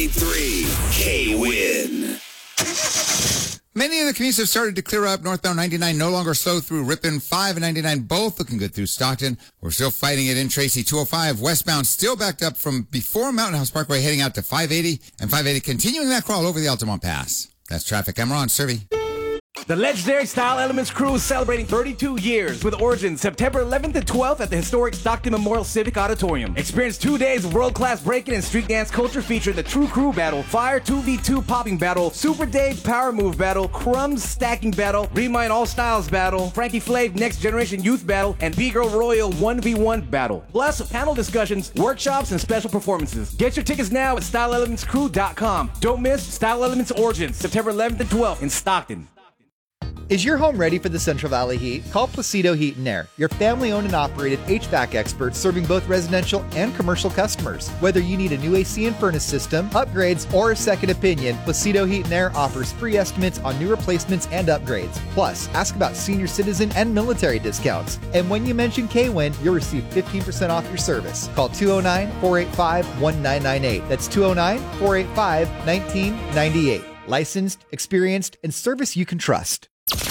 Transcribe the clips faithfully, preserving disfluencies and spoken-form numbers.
Three K-Win. Many of the commutes have started to clear up. Northbound ninety-nine no longer slow through Ripon. five and ninety-nine both looking good through Stockton. We're still fighting it in Tracy. two oh five westbound still backed up from before Mountain House Parkway heading out to five eighty. And five eighty continuing that crawl over the Altamont Pass. That's traffic. I'm Ron Servy. The legendary Style Elements crew is celebrating thirty-two years with origins September eleventh and twelfth at the historic Stockton Memorial Civic Auditorium. Experience two days of world-class breaking and street dance culture featuring the True Crew Battle, Fire two v two Popping Battle, Super Dave Power Move Battle, Crumbs Stacking Battle, Remind All Styles Battle, Frankie Flav Next Generation Youth Battle, and B-Girl Royal one v one Battle. Plus, panel discussions, workshops, and special performances. Get your tickets now at style elements crew dot com. Don't miss Style Elements Origins September eleventh and twelfth in Stockton. Is your home ready for the Central Valley heat? Call Placido Heat and Air, your family-owned and operated H V A C experts serving both residential and commercial customers. Whether you need a new A C and furnace system, upgrades, or a second opinion, Placido Heat and Air offers free estimates on new replacements and upgrades. Plus, ask about senior citizen and military discounts. And when you mention K-Win, you'll receive fifteen percent off your service. Call two oh nine, four eight five, one nine nine eight. That's two oh nine, four eight five, one nine nine eight. Licensed, experienced, and service you can trust.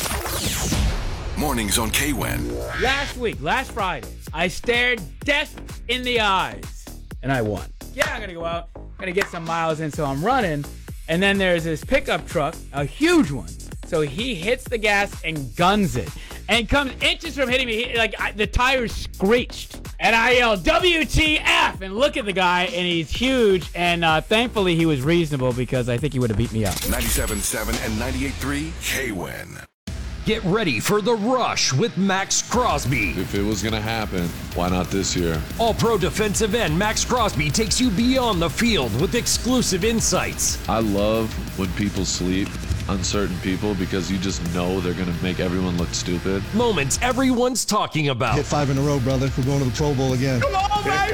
Mornings on K-Win. Last week, last Friday, I stared death in the eyes, and I won. Yeah, I'm going to go out, I'm going to get some miles in, so I'm running, and then there's this pickup truck, a huge one, so he hits the gas and guns it, and comes inches from hitting me, he, like I, the tires screeched, and I yelled, W T F, and look at the guy, and he's huge, and uh, thankfully he was reasonable because I think he would have beat me up. ninety-seven point seven and ninety-eight point three K-Win. Get ready for The Rush with Max Crosby. If it was going to happen, why not this year? All-Pro defensive end Max Crosby takes you beyond the field with exclusive insights. I love when people sleep, uncertain people, because you just know they're going to make everyone look stupid. Moments everyone's talking about. Hit five in a row, brother. We're going to the Pro Bowl again. Come on, baby!